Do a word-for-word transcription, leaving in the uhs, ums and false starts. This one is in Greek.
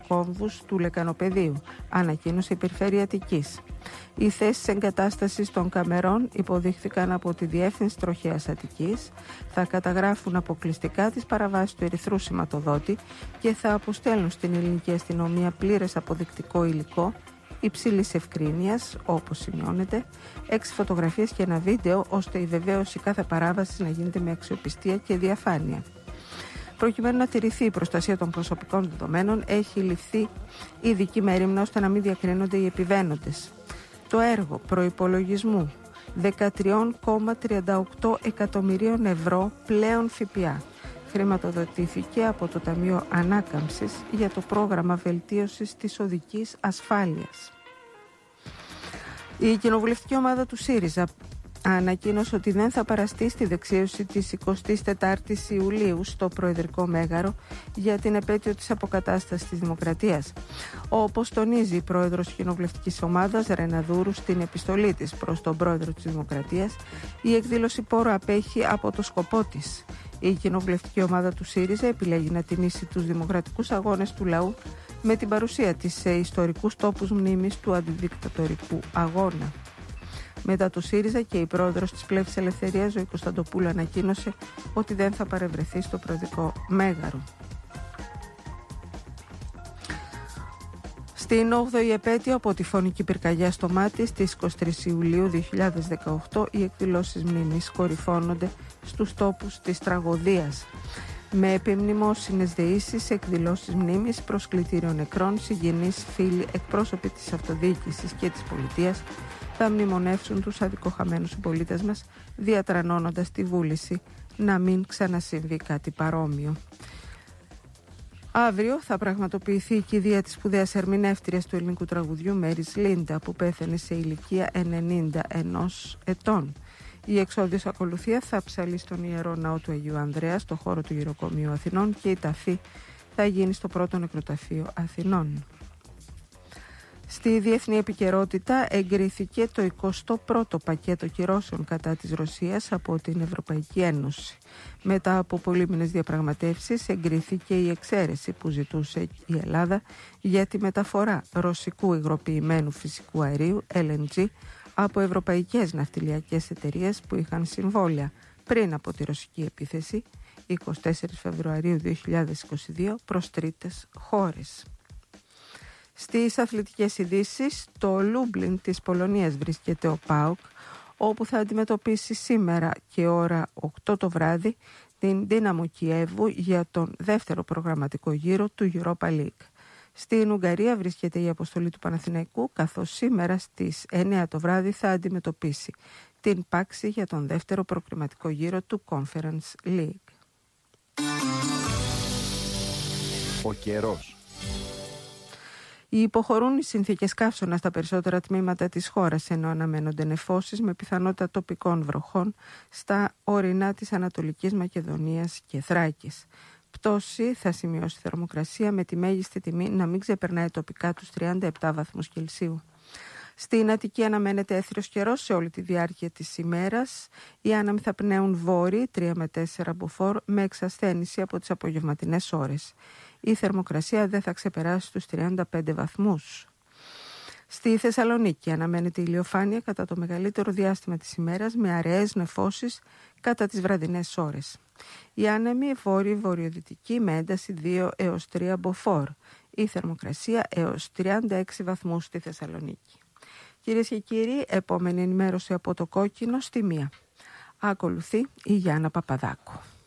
κόμβους του Λεκανοπεδίου, ανακοίνωσε η Περιφέρεια Αττικής. Οι θέσεις εγκατάστασης των καμερών υποδείχθηκαν από τη Διεύθυνση Τροχέας Αττικής, θα καταγράφουν αποκλειστικά τις παραβάσεις του ερυθρού σηματοδότη και θα αποστέλνουν στην ελληνική αστυνομία πλήρες αποδεικτικό υλικό υψηλής ευκρίνειας, όπως σημειώνεται, έξι φωτογραφίες και ένα βίντεο, ώστε η βεβαίωση κάθε παράβασης να γίνεται με αξιοπιστία και διαφάνεια. Προκειμένου να τηρηθεί η προστασία των προσωπικών δεδομένων, έχει ληφθεί ειδική μέριμνα ώστε να μην διακρίνονται οι επιβαίνοντες. Το έργο προϋπολογισμού δεκατρία κόμμα τριάντα οκτώ εκατομμυρίων ευρώ πλέον ΦΠΑ χρηματοδοτήθηκε από το Ταμείο Ανάκαμψης για το πρόγραμμα βελτίωσης της οδικής ασφάλειας. Η κοινοβουλευτική ομάδα του ΣΥΡΙΖΑ ανακοίνωσε ότι δεν θα παραστεί στη δεξίωση της εικοστής τετάρτης Ιουλίου στο Προεδρικό Μέγαρο για την επέτειο της αποκατάστασης της Δημοκρατίας. Όπως τονίζει η πρόεδρος της κοινοβουλευτικής ομάδας Ρεναδούρου στην επιστολή της προς τον πρόεδρο της Δημοκρατίας, η εκδήλωση πόρο απέχει από το σκοπό της. Η κοινοβουλευτική ομάδα του ΣΥΡΙΖΑ επιλέγει να τιμήσει τους δημοκρατικούς αγώνες του λαού με την παρουσία της σε ιστορικούς τόπους μνήμης του αντιδικτατορικού αγώνα. Μετά το ΣΥΡΙΖΑ και η πρόεδρος της Πλεύσης Ελευθερίας, Ζωή Κωνσταντοπούλου, ανακοίνωσε ότι δεν θα παρευρεθεί στο Προεδρικό Μέγαρο. Στην όγδοη επέτειο από τη φωνική πυρκαγιά στο Μάτι στις είκοσι τρεις Ιουλίου δύο χιλιάδες δεκαοκτώ, οι εκδηλώσεις μνήμης κορυφώνονται στους τόπους της τραγωδίας. Με επιμνημόσυνες δεήσεις, εκδηλώσεις μνήμης, προσκλητήριο νεκρών, συγγενείς, φίλοι, εκπρόσωποι της αυτοδιοίκησης και της πολιτείας θα μνημονεύσουν τους αδικοχαμένους συμπολίτες μας, διατρανώνοντας τη βούληση να μην ξανασυμβεί κάτι παρόμοιο. Αύριο θα πραγματοποιηθεί η κηδεία της σπουδαίας ερμηνεύτριας του ελληνικού τραγουδιού Μέρις Λίντα, που πέθανε σε ηλικία ενενήντα ενός ετών. Η εξόδιος ακολουθία θα ψαλεί στον Ιερό Ναό του Αγίου Ανδρέα, στο χώρο του Γεροκομείου Αθηνών, και η ταφή θα γίνει στο πρώτο νεκροταφείο Αθηνών. Στη διεθνή επικαιρότητα εγκρίθηκε το εικοστό πρώτο πακέτο κυρώσεων κατά της Ρωσίας από την Ευρωπαϊκή Ένωση. Μετά από πολύμηνες διαπραγματεύσεις εγκρίθηκε η εξαίρεση που ζητούσε η Ελλάδα για τη μεταφορά ρωσικού υγροποιημένου φυσικού αερίου Ελ Εν Τζι από ευρωπαϊκές ναυτιλιακές εταιρείες που είχαν συμβόλαια πριν από τη ρωσική επίθεση εικοστή τέταρτη Φεβρουαρίου δύο χιλιάδες είκοσι δύο προς τρίτες χώρες. Στις αθλητικές ειδήσεις, στο Λούμπλιν της Πολωνίας βρίσκεται ο ΠΑΟΚ, όπου θα αντιμετωπίσει σήμερα και ώρα οκτώ το βράδυ την Δύναμο Κιέβου για τον δεύτερο προγραμματικό γύρο του Europa League. Στην Ουγγαρία βρίσκεται η αποστολή του Παναθηναϊκού, καθώς σήμερα στις εννέα το βράδυ θα αντιμετωπίσει την Πάξη για τον δεύτερο προκριματικό γύρο του Conference League. Ο καιρός. Υποχωρούν οι συνθήκες καύσωνα στα περισσότερα τμήματα της χώρας, ενώ αναμένονται νεφώσεις με πιθανότητα τοπικών βροχών στα ορεινά της Ανατολικής Μακεδονίας και Θράκης. Πτώση θα σημειώσει θερμοκρασία με τη μέγιστη τιμή να μην ξεπερνάει τοπικά τους τριάντα επτά βαθμούς Κελσίου. Στην Αττική αναμένεται έθριος καιρός σε όλη τη διάρκεια της ημέρας. Οι άνεμοι θα πνέουν βόρειοι τρία με τέσσερα μποφόρ με εξασθένηση από τις απογευματινές ώρες. Η θερμοκρασία δεν θα ξεπεράσει τους τριάντα πέντε βαθμούς. Στη Θεσσαλονίκη αναμένεται ηλιοφάνεια κατά το μεγαλύτερο διάστημα της ημέρας με αραιές νεφώσεις κατά τις βραδινές ώρες. Οι άνεμοι βόρειο-βορειοδυτικοί με ένταση δύο έως τρία μποφόρ. Η θερμοκρασία έως τριάντα έξι βαθμούς στη Θεσσαλονίκη. Κυρίες και κύριοι, επόμενη ενημέρωση από το Κόκκινο στη μία. Ακολουθεί η Γιάννα Παπαδάκου.